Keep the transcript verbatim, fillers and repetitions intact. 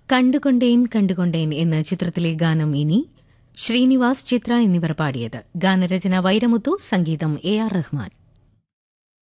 കണ്ടുകൊണ്ടേൻ കണ്ടുകൊണ്ടേൻ എന്ന ചിത്രത്തിലെ ഗാനം ഇനി ശ്രീനിവാസ്, ചിത്ര എന്നിവർ പാടിയത്. ഗാനരചന വൈരമുത്തു, സംഗീതം എ ആർ റഹ്മാൻ.